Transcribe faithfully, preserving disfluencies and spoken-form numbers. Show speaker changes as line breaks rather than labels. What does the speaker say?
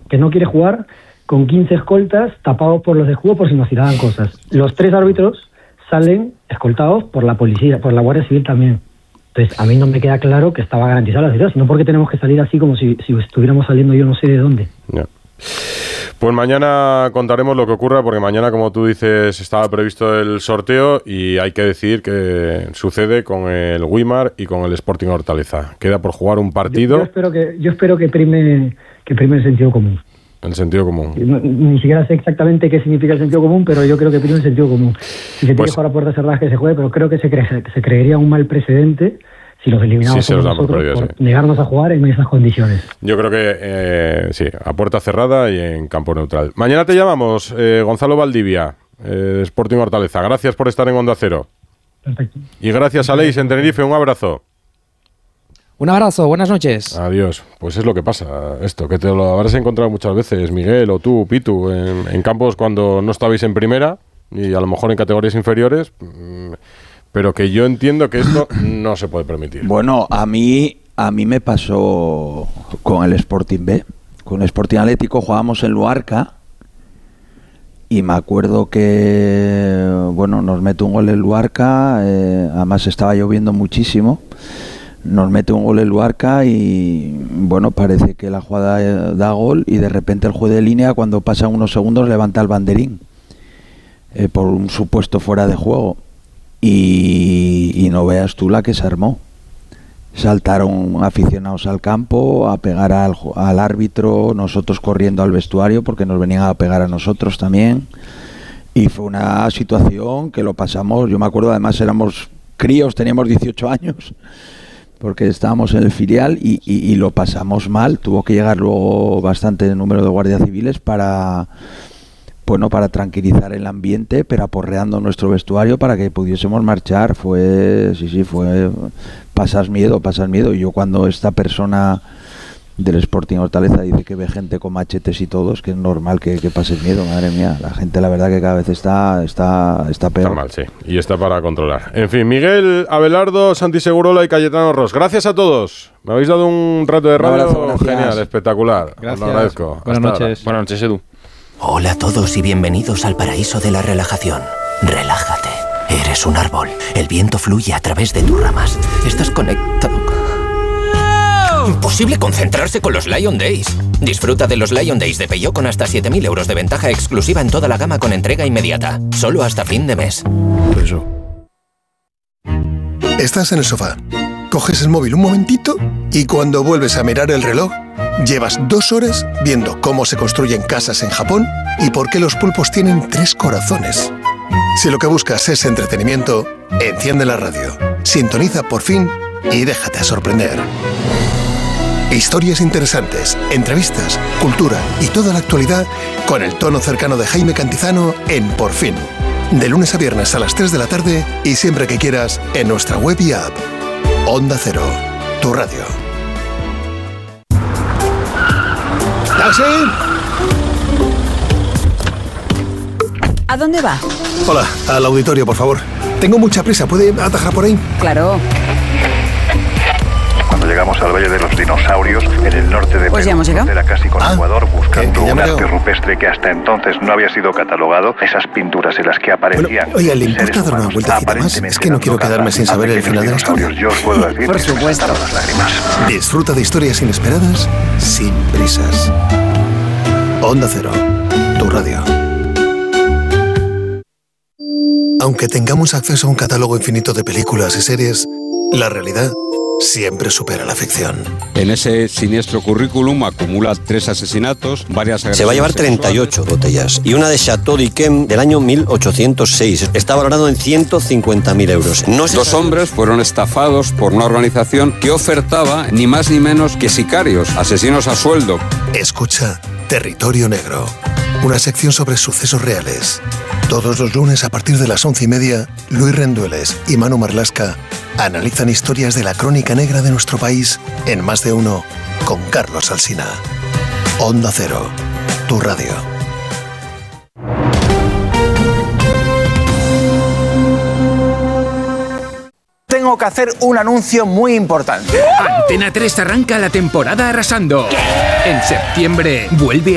que no quiere jugar con quince escoltas tapados por los de juego por si nos tiraban cosas. Los tres árbitros salen escoltados por la policía, por la Guardia Civil también. Entonces, a mí no me queda claro que estaba garantizada la ciudad, sino porque tenemos que salir así como si, si estuviéramos saliendo yo no sé de dónde.
Yeah. Pues mañana contaremos lo que ocurra, porque mañana, como tú dices, estaba previsto el sorteo y hay que decir que sucede con el Weimar y con el Sporting Hortaleza. Queda por jugar un partido.
Yo, yo espero que yo espero que prime que prime el sentido común.
El sentido común.
No, ni siquiera sé exactamente qué significa el sentido común, pero yo creo que prime el sentido común. Si se tiene pues, que jugar a puertas cerradas, que se juegue, pero creo que se, cre- se creería un mal precedente si los eliminamos
sí,
nosotros por,
perdido,
por
sí.
negarnos a jugar en esas condiciones.
Yo creo que eh, sí, a puerta cerrada y en campo neutral. Mañana te llamamos, eh, Gonzalo Valdivia, eh, Sporting Hortaleza. Gracias por estar en Onda Cero.
Perfecto.
Y gracias a Aleix en Tenerife. Un abrazo.
Un abrazo, buenas noches.
Adiós. Pues es lo que pasa, esto, que te lo habrás encontrado muchas veces, Miguel, o tú, Pitu, en, en campos cuando no estabais en primera y a lo mejor en categorías inferiores, pero que yo entiendo que esto no se puede permitir.
Bueno, a mí, a mí me pasó con el Sporting B. Con el Sporting Atlético jugábamos en Luarca y me acuerdo que, bueno, nos mete un gol en Luarca, eh, además estaba lloviendo muchísimo. Nos mete un gol el Luarca y, bueno, parece que la jugada da gol y de repente el juez de línea, cuando pasan unos segundos, levanta el banderín eh, por un supuesto fuera de juego. Y, y no veas tú la que se armó. Saltaron aficionados al campo a pegar al, al árbitro, nosotros corriendo al vestuario porque nos venían a pegar a nosotros también. Y fue una situación que lo pasamos, yo me acuerdo, además éramos críos, teníamos dieciocho años, porque estábamos en el filial y, y, y lo pasamos mal. Tuvo que llegar luego bastante número de guardias civiles para, bueno, para tranquilizar el ambiente, pero aporreando nuestro vestuario para que pudiésemos marchar. Fue, sí, sí, fue pasas miedo, pasas miedo. Y yo cuando esta persona del Sporting Hortaleza dice que ve gente con machetes y todo, es que es normal que, que pases miedo, madre mía. La gente, la verdad, que cada vez está está está peor.
Está mal, sí. Y está para controlar. En fin, Miguel, Abelardo, Santi Segurola y Cayetano Ros. Gracias a todos. Me habéis dado un rato de radio un abrazo, genial, espectacular.
Gracias.
Os lo agradezco.
Buenas
Hasta
noches.
ahora.
Buenas noches, Edu.
Hola a todos y bienvenidos al paraíso de la relajación. Relájate. Eres un árbol. El viento fluye a través de tus ramas. Estás conectado. Imposible concentrarse con los Lion Days. Disfruta de los Lion Days de Peugeot con hasta siete mil euros de ventaja exclusiva en toda la gama con entrega inmediata. Solo hasta fin de mes.
Eso.
Estás en el sofá, coges el móvil un momentito y cuando vuelves a mirar el reloj, llevas dos horas viendo cómo se construyen casas en Japón y por qué los pulpos tienen tres corazones. Si lo que buscas es entretenimiento, enciende la radio, sintoniza Por Fin y déjate sorprender. Historias interesantes, entrevistas, cultura y toda la actualidad con el tono cercano de Jaime Cantizano en Por Fin. De lunes a viernes a las tres de la tarde y siempre que quieras en nuestra web y app. Onda Cero, tu radio. ¡Taxi!
¿A dónde va?
Hola, al auditorio, por favor. Tengo mucha prisa, ¿puede atajar por ahí?
Claro.
Cuando llegamos al Valle de los Dinosaurios, en el norte de
Pues ya
Perú,
hemos llegado.
frontera casi con
Ah,
Ecuador, buscando
que- que ya
un
me he
arte
llegado.
rupestre que hasta entonces no había sido catalogado, esas pinturas en las que aparecían.
Bueno, oiga, ¿le
seres
importa dar una
humanos
vueltecita más?
aparentemente
Es que no quiero
dando
quedarme
caza
sin saber
a
el final de la
pequeños
historia.
dinosaurios. Yo os puedo decir
Por
que se me
supuesto.
saltaron las lágrimas.
Disfruta de historias inesperadas sin prisas. Onda Cero, tu radio. Aunque tengamos acceso a un catálogo infinito de películas y series, la realidad siempre supera la ficción.
En ese siniestro currículum acumula tres asesinatos, varias agresiones.
Se va a llevar treinta y ocho botellas y una de Chateau d'Yquem del año mil ochocientos seis. Está valorado en ciento cincuenta mil euros. No se
Dos
sabe...
hombres fueron estafados por una organización que ofertaba ni más ni menos que sicarios, asesinos a sueldo.
Escucha Territorio Negro, una sección sobre sucesos reales. Todos los lunes a partir de las once y media, Luis Rendueles y Manu Marlasca analizan historias de la crónica negra de nuestro país en Más de Uno con Carlos Alsina. Onda Cero, tu radio.
Tengo que hacer un anuncio muy importante.
Antena tres arranca la temporada arrasando. En septiembre vuelve